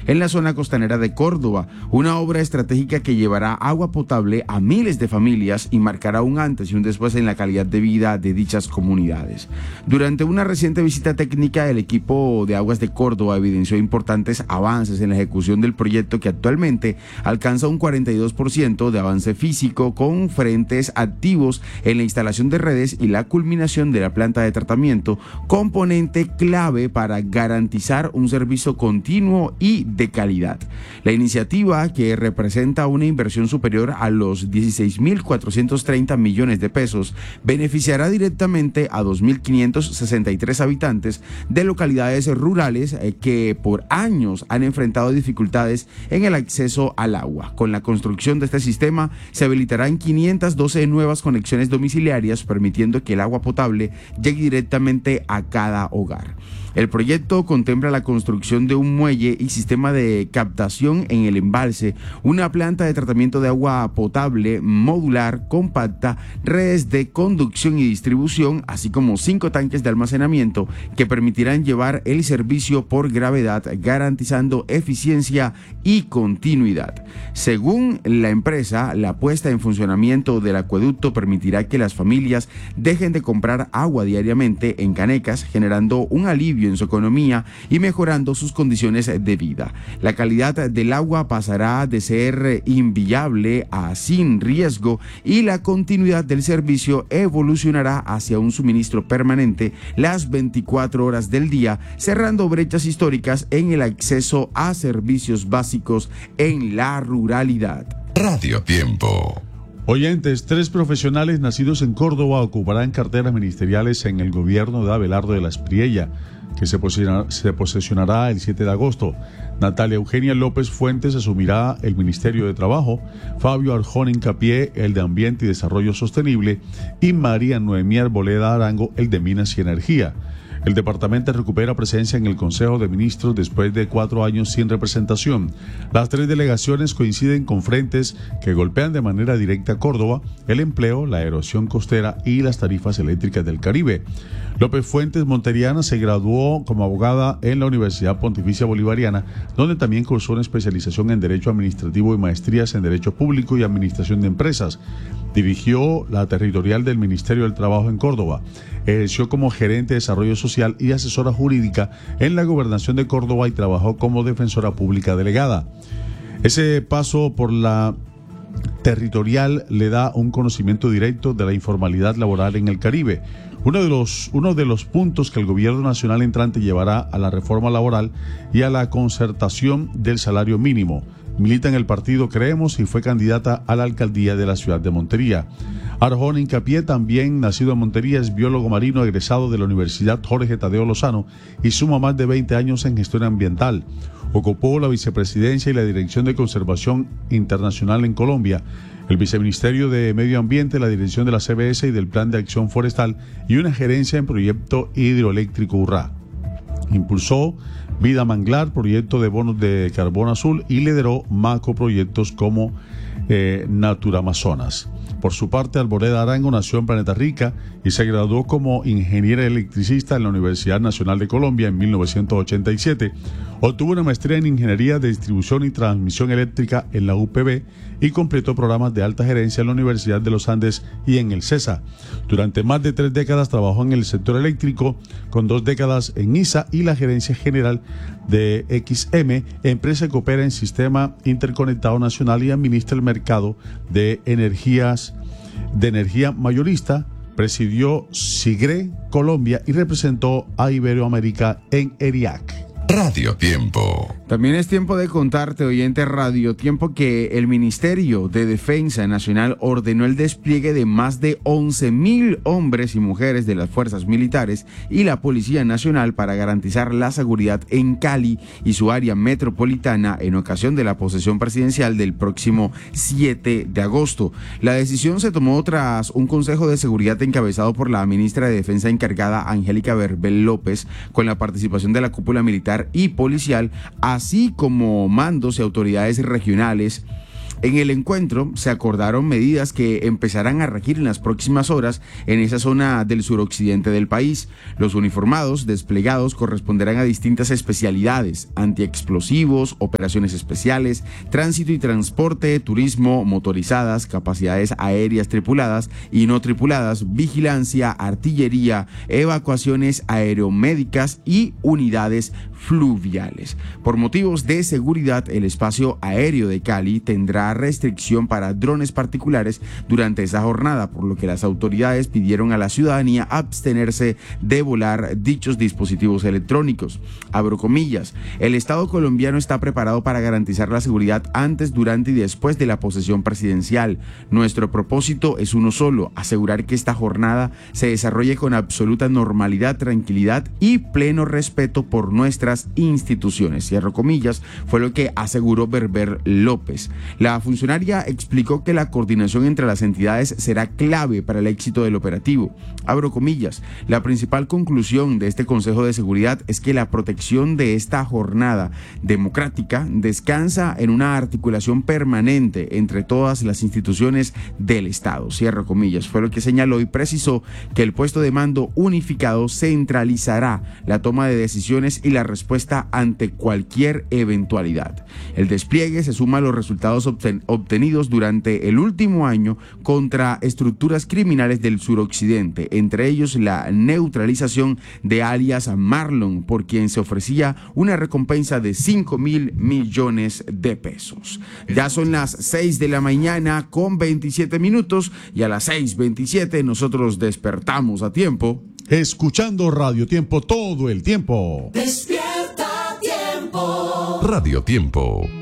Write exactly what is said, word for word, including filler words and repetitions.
en la zona costanera de Córdoba, una obra estratégica que llevará agua potable a miles de familias y marcará un antes y un después en la calidad de vida de dichas comunidades. Durante una reciente visita técnica, el equipo de Aguas de Córdoba evidenció importantes avances en la ejecución del proyecto, que actualmente alcanza un cuarenta y dos por ciento de avance físico, con frentes activos en la instalación de redes y la culminación de la planta de tratamiento, componente clave para garantizar un servicio continuo y de calidad. La iniciativa, que representa una inversión superior a los dieciséis mil cuatrocientos treinta millones de pesos, beneficiará directamente a dos mil quinientos sesenta y tres habitantes de localidades rurales eh, que por años han enfrentado dificultades en el acceso al agua. Con la construcción de este sistema se habilitarán quinientas doce nuevas conexiones domiciliarias, permitiendo que el agua potable llegue directamente a cada hogar. El proyecto contempla la construcción de un muelle y sistema de captación en el embalse, una planta de tratamiento de agua potable modular compacta, redes de conducción y distribución, así como cinco tanques de almacenamiento que permitirán llevar el servicio por gravedad, garantizando eficiencia y continuidad. Según la empresa, la puesta en funcionamiento del acueducto permitirá que las familias dejen de comprar agua diariamente en canecas, generando un alivio en su economía y mejorando sus condiciones de vida. La calidad del agua pasará de ser inviable a sin riesgo, y la continuidad del servicio evolucionará hacia un suministro permanente las veinticuatro horas del día, cerrando brechas históricas en el acceso a servicios básicos en la ruralidad. Radio Tiempo. Oyentes, tres profesionales nacidos en Córdoba ocuparán carteras ministeriales en el gobierno de Abelardo de la Espriella, que se posesionará, se posesionará el siete de agosto. Natalia Eugenia López Fuentes asumirá el Ministerio de Trabajo, Fabio Arjona Hincapié el de Ambiente y Desarrollo Sostenible y María Noemí Arboleda Arango el de Minas y Energía. El departamento recupera presencia en el Consejo de Ministros después de cuatro años sin representación. Las tres delegaciones coinciden con frentes que golpean de manera directa a Córdoba, el empleo, la erosión costera y las tarifas eléctricas del Caribe. López Fuentes Monteriana se graduó como abogada en la Universidad Pontificia Bolivariana, donde también cursó una especialización en Derecho Administrativo y maestrías en Derecho Público y Administración de Empresas. Dirigió la territorial del Ministerio del Trabajo en Córdoba. Ejerció como gerente de Desarrollo Social y asesora jurídica en la Gobernación de Córdoba y trabajó como defensora pública delegada. Ese paso por la territorial le da un conocimiento directo de la informalidad laboral en el Caribe. Uno de los, uno de los puntos que el gobierno nacional entrante llevará a la reforma laboral y a la concertación del salario mínimo. Milita en el partido Creemos y fue candidata a la alcaldía de la ciudad de Montería. Arjona Hincapié, también nacido en Montería, es biólogo marino egresado de la Universidad Jorge Tadeo Lozano y suma más de veinte años en gestión ambiental. Ocupó la vicepresidencia y la dirección de conservación internacional en Colombia, el viceministerio de Medio Ambiente, la dirección de la C B S y del Plan de Acción Forestal y una gerencia en proyecto hidroeléctrico Urrá. Impulsó Vida Manglar, proyecto de bonos de carbón azul, y lideró macroproyectos como eh, Natura Amazonas. Por su parte, Arboleda Arango nació en Planeta Rica y se graduó como ingeniera electricista en la Universidad Nacional de Colombia en mil novecientos ochenta y siete. Obtuvo una maestría en Ingeniería de Distribución y Transmisión Eléctrica en la U P B y completó programas de alta gerencia en la Universidad de los Andes y en el CESA. Durante más de tres décadas trabajó en el sector eléctrico, con dos décadas en I S A y la gerencia general de X M, empresa que opera en Sistema Interconectado Nacional y administra el mercado de energías de energía mayorista. Presidió SIGRE Colombia y representó a Iberoamérica en ERIAC. Radio Tiempo. También es tiempo de contarte, oyente Radio Tiempo, que el Ministerio de Defensa Nacional ordenó el despliegue de más de once mil hombres y mujeres de las fuerzas militares y la Policía Nacional para garantizar la seguridad en Cali y su área metropolitana en ocasión de la posesión presidencial del próximo siete de agosto. La decisión se tomó tras un Consejo de Seguridad encabezado por la ministra de Defensa encargada, Angélica Verbel López, con la participación de la cúpula militar y policial, así como mandos y autoridades regionales En el encuentro se acordaron medidas que empezarán a regir en las próximas horas en esa zona del suroccidente del país. Los uniformados desplegados corresponderán a distintas especialidades: antiexplosivos, operaciones especiales, tránsito y transporte, turismo, motorizadas, capacidades aéreas tripuladas y no tripuladas, vigilancia, artillería, evacuaciones aeromédicas y unidades fluviales. Por motivos de seguridad, el espacio aéreo de Cali tendrá restricción para drones particulares durante esa jornada, por lo que las autoridades pidieron a la ciudadanía abstenerse de volar dichos dispositivos electrónicos. Abro comillas: el Estado colombiano está preparado para garantizar la seguridad antes, durante y después de la posesión presidencial. Nuestro propósito es uno solo: asegurar que esta jornada se desarrolle con absoluta normalidad, tranquilidad y pleno respeto por nuestras instituciones. Cierro comillas, fue lo que aseguró Berber López. La funcionaria explicó que la coordinación entre las entidades será clave para el éxito del operativo. Abro comillas: la principal conclusión de este Consejo de Seguridad es que la protección de esta jornada democrática descansa en una articulación permanente entre todas las instituciones del Estado. Cierro comillas, fue lo que señaló, y precisó que el puesto de mando unificado centralizará la toma de decisiones y la respuesta ante cualquier eventualidad. El despliegue se suma a los resultados obten- obtenidos durante el último año contra estructuras criminales del suroccidente, entre ellos la neutralización de alias Marlon, por quien se ofrecía una recompensa de cinco mil millones de pesos. Ya son las seis de la mañana con veintisiete minutos, y a las seis veintisiete nosotros despertamos a tiempo. Escuchando Radio Tiempo todo el tiempo. Radio Tiempo.